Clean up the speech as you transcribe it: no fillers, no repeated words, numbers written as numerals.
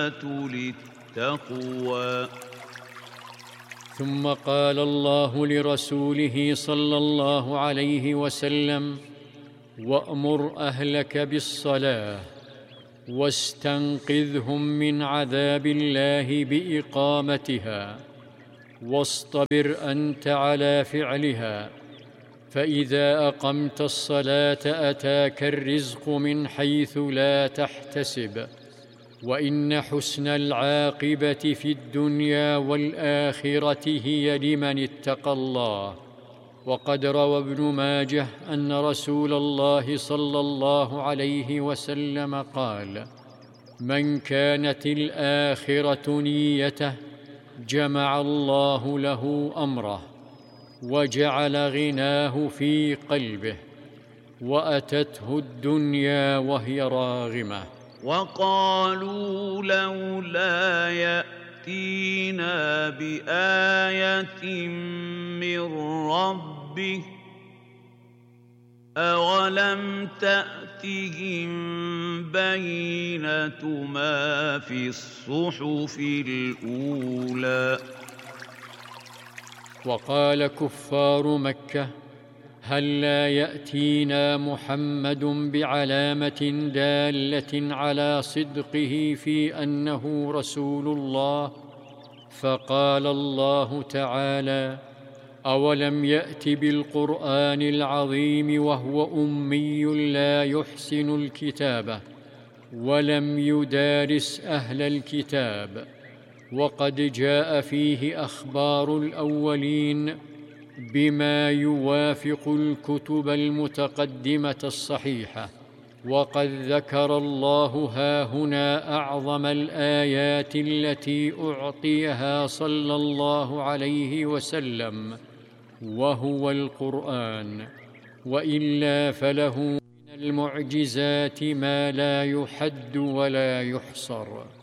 للتقوى. ثم قال الله لرسوله صلى الله عليه وسلم: وأمر أهلك بالصلاة واستنقذهم من عذاب الله بإقامتها، واصطبر أنت على فعلها، فإذا أقمت الصلاة أتاك الرزق من حيث لا تحتسب، وإن حسن العاقبة في الدنيا والآخرة هي لمن اتقى الله. وقد روى ابن ماجه أن رسول الله صلى الله عليه وسلم قال: من كانت الآخرة نيته جمع الله له أمره وجعل غناه في قلبه، وأتته الدنيا وهي راغمة. وقالوا لولا يأتينا بآية من ربه أولم تأتهم بينة ما في الصحف الأولى. وقال كفار مكة: هل لا يأتينا محمد بعلامة دالة على صدقه في أنه رسول الله؟ فقال الله تعالى: أولم يأت بالقرآن العظيم وهو أمي لا يحسن الكتابة ولم يدارس أهل الكتاب، وقد جاء فيه أخبار الأولين بما يوافق الكتب المتقدمة الصحيحة. وقد ذكر الله هاهنا أعظم الآيات التي أعطيها صلى الله عليه وسلم، وهو القرآن، وإلا فله من المعجزات ما لا يحد ولا يحصر.